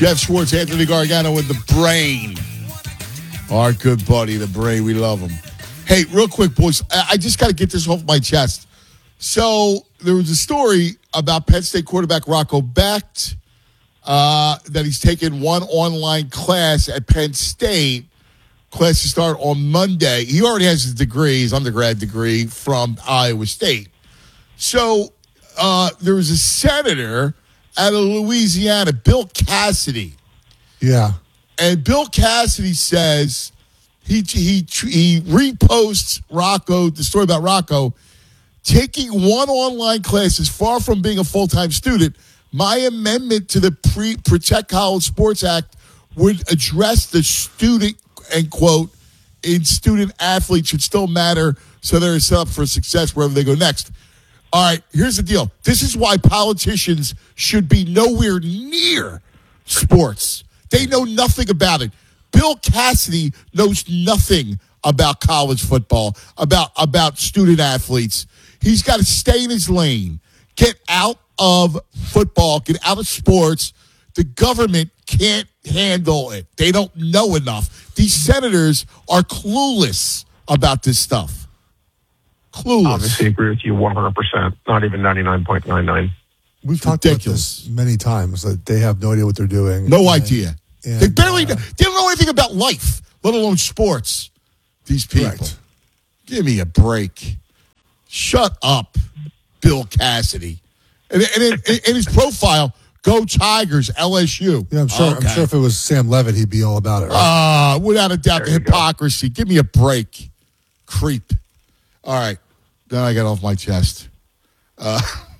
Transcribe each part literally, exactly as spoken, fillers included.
Jeff Schwartz, Anthony Gargano with the Brain. Our good buddy, the Brain. We love him. Hey, real quick, boys. I, I just got to get this off my chest. So there was a story about Penn State quarterback Rocco Becht uh, that he's taken one online class at Penn State. Classes start on Monday. He already has his degree, his undergrad degree from Iowa State. So uh, there was a senator out of Louisiana, Bill Cassidy. Yeah. And Bill Cassidy says he he he reposts Rocco, the story about Rocco, taking one online class is far from being a full-time student. My amendment to the pre- Protect College Sports Act would address the student, end quote, in student athletes should still matter so they're set up for success wherever they go next. All right, here's the deal. This is why politicians should be nowhere near sports. They know nothing about it. Bill Cassidy knows nothing about college football, about, about student athletes. He's got to stay in his lane, get out of football, get out of sports. The government can't handle it. They don't know enough. These senators are clueless about this stuff. Clueless. Obviously agree with you one hundred percent, not even ninety-nine point nine nine. We've talked ridiculous. about this many times, that they have no idea what they're doing. No and, idea. And, they barely uh, they don't know anything about life, let alone sports. These people. Correct. Give me a break. Shut up, Bill Cassidy. And, and in, in his profile, go Tigers, L S U. Yeah, I'm sure. Okay. I'm sure if it was Sam Levitt, he'd be all about it. Right? Uh, without a doubt, There the you go. hypocrisy. Give me a break. Creep. All right. Then I got off my chest. Uh,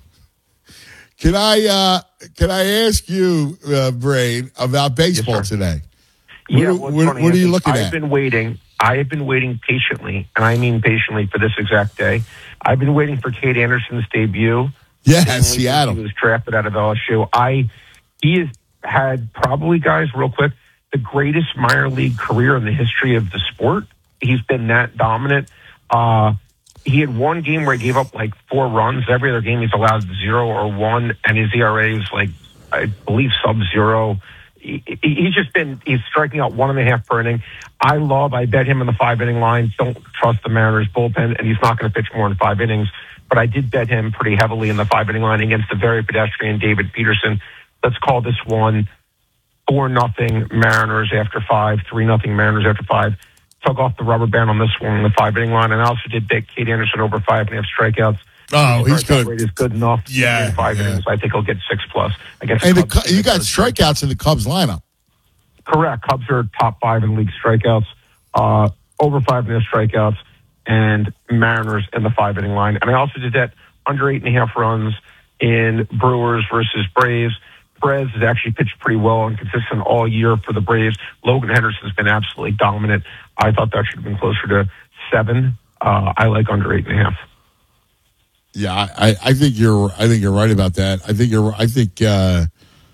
can I uh, can I ask you, uh, Brain, about baseball Yes, sir. today? Yeah, what, what's what, funny what are is you looking I've at? been waiting. I have been waiting patiently, and I mean patiently, for this exact day. I've been waiting for Cade Anderson's debut. Yeah, Mainly Seattle. He was drafted out of L S U. I he has had probably, guys, real quick, the greatest minor league career in the history of the sport. He's been that dominant. Uh, he had one game where he gave up like four runs. Every other game he's allowed zero or one, and his E R A is like, I believe, sub-zero. He, he- he's just been, he's striking out one and a half per inning. I love, I bet him in the five-inning line. Don't trust the Mariners bullpen, and he's not going to pitch more than five innings. But I did bet him pretty heavily in the five-inning line against the very pedestrian David Peterson. Let's call this one four nothing Mariners after five, three nothing Mariners after five. Took off the rubber band on this one in the five-inning line, and I also did bet Cade Anderson over five and a half strikeouts. Oh, he's Strikeout good. rate is good enough. Yeah, in five yeah. innings. I think he'll get six plus. I guess. And the, Cubs- Cu- you got strikeouts in the Cubs lineup. Correct. Cubs are top five in league strikeouts, uh, over five and a half strikeouts, and Mariners in the five inning line. And I also did that under eight and a half runs in Brewers versus Braves. Perez has actually pitched pretty well and consistent all year for the Braves. Logan Henderson's been absolutely dominant. I thought that should have been closer to seven. Uh, I like under eight and a half. Yeah, I, I think you're. I think you're right about that. I think you're. I think uh,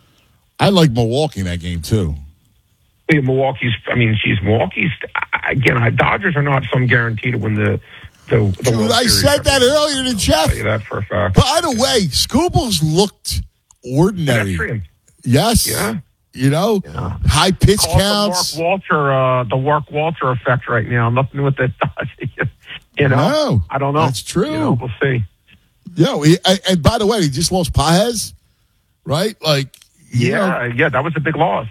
I like Milwaukee in that game too. Yeah, Milwaukee's. I mean, geez, Milwaukee's again. I- Dodgers are not some guarantee to win the. the, the Dude, World I Series. said that earlier to I'll Jeff. tell you that for a fact. By the way, Scoobles looked ordinary. Pedestrian. Yes. Yeah. You know, Yeah. high pitch Call it counts. the Mark Walter, uh, the Mark Walter effect right now. Nothing with the Dodgers. You know, No, I don't know. that's true. You know, we'll see. Yeah. He, and, and by the way, he just lost Paez, right? Like, you Yeah, know, yeah, that was a big loss.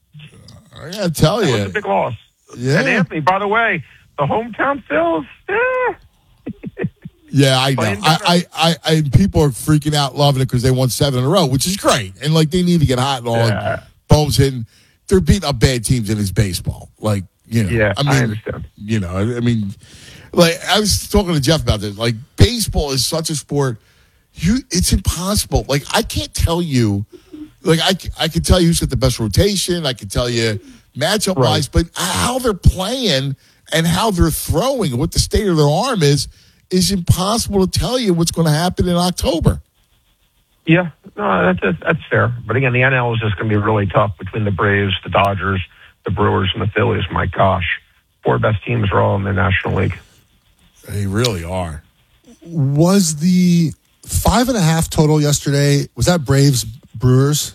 I gotta tell That you. was a big loss. Yeah. And Anthony, by the way, the hometown Phils. Eh. Yeah, I know. Playing I, better. I, I, I, people are freaking out, loving it because they won seven in a row, which is great. And like, they need to get hot and all. Yeah. And Bones hitting. They're beating up bad teams in his baseball. Like, you know. Yeah, I mean, I understand. You know, I, I mean, like I was talking to Jeff about this. Like, baseball is such a sport. You, it's impossible. Like, I can't tell you. Like, I, c- I can tell you who's got the best rotation. I can tell you matchup wise, but how they're playing and how they're throwing and what the state of their arm is is impossible to tell you what's going to happen in October. Yeah, no, that's, that's that's fair. But again, the N L is just going to be really tough between the Braves, the Dodgers, the Brewers, and the Phillies. My gosh, four best teams are all in the National League. They really are. Was the five and a half total yesterday, was that Braves Brewers?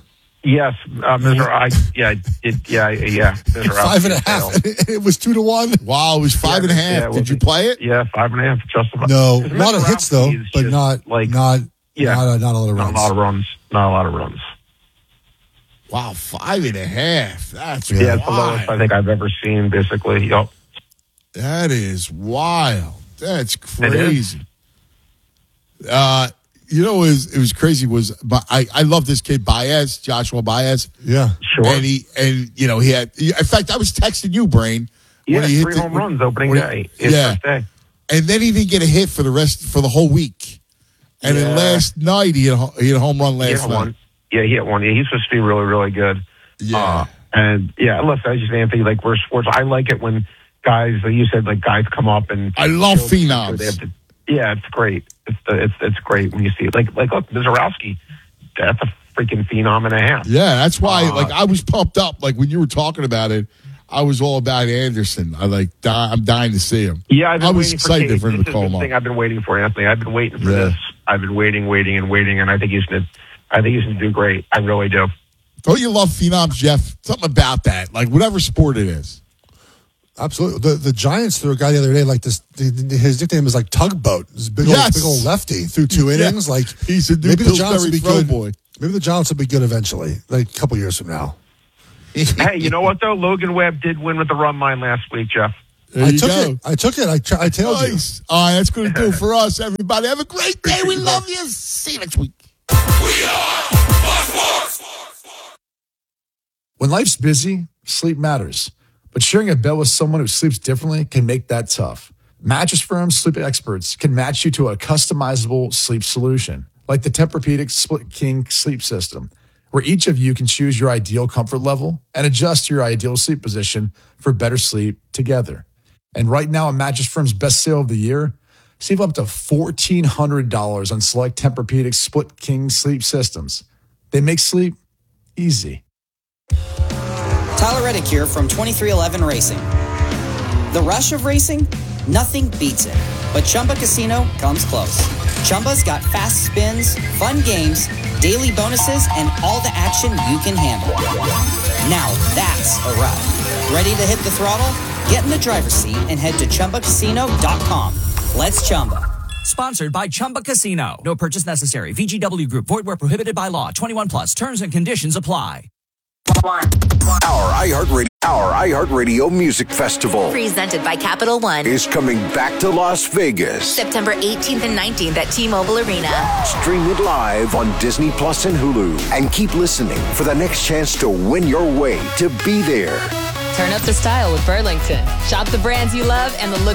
Yes, uh, Mister I yeah, it, yeah, yeah. Mister Five and a half. It was two to one. Wow, it was five Yeah, and a half. yeah, Did well, you play it? Yeah, five and a half. Justified. No, a Because lot of Mister hits though, Ralphie is but just, not like not yeah, not, a, not a lot of not runs. a lot of runs. Not a lot of runs. Wow, five and a half. That's Yeah. Yeah, it's the lowest I wild. think I've ever seen. Basically, yep. That is wild. That's It crazy. Uh, you know, it was, it was crazy. Was but I I love this kid Baez, Joshua Baez, Yeah. Sure. and he and you know he had. In fact, I was texting you, Brain. yeah, when he hit three the- home when- runs opening when he- day. His yeah, first day. and then he didn't get a hit for the rest for the whole week. And then Yeah. last night he had, a- he had a home run He last hit night. one. Yeah, he hit one. Yeah, he's supposed to be really, really good. Yeah. Uh, and yeah, listen, I just Anthony, like we're sports. I like it when guys, like you said, like guys come up and I love show- phenoms. they have to- yeah, it's great. It's the, it's it's great when you see it. Like like look, Mizorowski, that's a freaking phenom and a half. Yeah, that's why. Uh, like I was pumped up. Like when you were talking about it, I was all about Anderson. I like. Die, I'm dying to see him. Yeah, I've been I was waiting excited for, for him this to is call the him thing up. I've been waiting for, Anthony. I've been waiting for Yeah. this. I've been waiting, waiting, and waiting, and I think he's gonna. I think he's gonna do great. I really do. Don't you love phenoms, Jeff? Something about that, like whatever sport it is. Absolutely. The the Giants threw a guy the other day like this. the- the- His nickname is like Tugboat. This big old, Yes. big old lefty through two Yeah. innings. Like He's a new maybe the Giants Pillsbury will be throw good. boy. Maybe the Giants will be good eventually, like a couple years from now. Hey, you know what though? Logan Webb did win with the run line last week, Jeff. There I you took go. it. I took it. I tr- I tailed you. Nice. All right, that's going to do it for us, everybody. Have a great day. We love you. See you next week. When life's busy, sleep matters. But sharing a bed with someone who sleeps differently can make that tough. Mattress Firm's sleep experts can match you to a customizable sleep solution, like the Tempur-Pedic Split King sleep system, where each of you can choose your ideal comfort level and adjust your ideal sleep position for better sleep together. And right now, at Mattress Firm's best sale of the year, save up to fourteen hundred dollars on select Tempur-Pedic Split King sleep systems. They make sleep easy. Tyler Reddick here from twenty-three eleven Racing. The rush of racing? Nothing beats it. But Chumba Casino comes close. Chumba's got fast spins, fun games, daily bonuses, and all the action you can handle. Now that's a ride. Ready to hit the throttle? Get in the driver's seat and head to Chumba Casino dot com. Let's Chumba. Sponsored by Chumba Casino. No purchase necessary. V G W Group. Void where prohibited by law. twenty-one plus. Terms and conditions apply. Our iHeartRadio, our iHeartRadio Music Festival Presented by Capital One. is coming back to Las Vegas. September eighteenth and nineteenth at T-Mobile Arena. Stream it live on Disney Plus and Hulu. And keep listening for the next chance to win your way to be there. Turn up the style with Burlington. Shop the brands you love and the look